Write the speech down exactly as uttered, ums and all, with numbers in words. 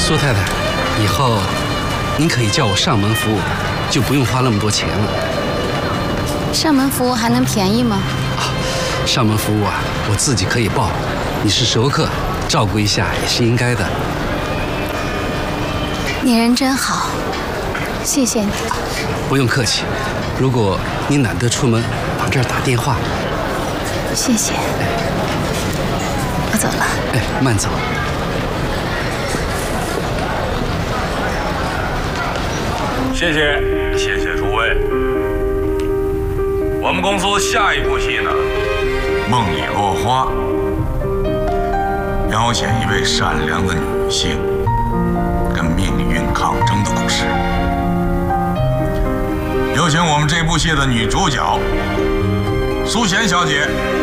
苏太太，以后您可以叫我上门服务，就不用花那么多钱了。 上门服务还能便宜吗？ 啊，上门服务啊，我自己可以报。你是熟客，照顾一下也是应该的。 你人真好，谢谢你。 不用客气。如果你懒得出门，往这儿打电话。 谢谢。我走了。 哎，慢走。 谢谢，谢谢诸位。我们公司下一部戏呢，《梦里落花》，描写一位善良的女性跟命运抗争的故事。有请我们这部戏的女主角苏贤小姐。